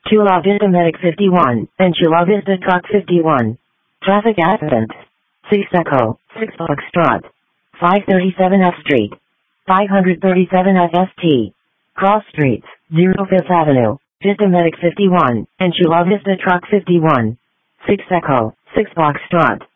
Chula Vista Medic 51, and Chula Vista Truck 51. Traffic accident. 6 Echo, 6 Foxtrot. 537 F Street. 537 FST. Cross Streets, 05th Avenue, Vista Medic 51, and Chula Vista Truck 51. 6 Echo, 6 Foxtrot.